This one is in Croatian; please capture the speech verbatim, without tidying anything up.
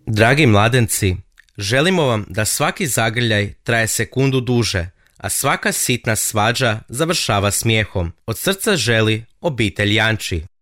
Dragi mladenci, želimo vam da svaki zagrljaj traje sekundu duže, a svaka sitna svađa završava smijehom. Od srca želi obitelj Janči.